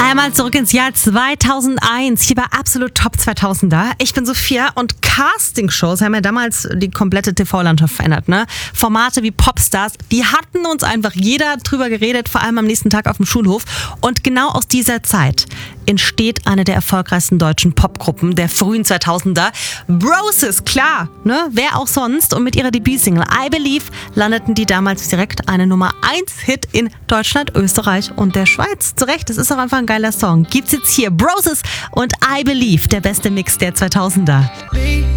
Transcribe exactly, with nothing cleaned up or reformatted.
Einmal zurück ins Jahr zweitausendeins, hier bei Absolut Top zweitausender. Ich bin Sophia und Castingshows haben ja damals die komplette T V-Landschaft verändert. Ne? Formate wie Popstars, die hatten uns einfach jeder drüber geredet, vor allem am nächsten Tag auf dem Schulhof. Und genau aus dieser Zeit entsteht eine der erfolgreichsten deutschen Popgruppen der frühen zweitausender. Broses, klar, ne? Wer auch sonst. Und mit ihrer Debütsingle I Believe landeten die damals direkt eine Nummer eins Hit in Deutschland, Österreich und der Schweiz. Zu Recht, das ist auch einfach ein geiler Song. Gibt's jetzt hier Broses und I Believe, der beste Mix der zweitausender.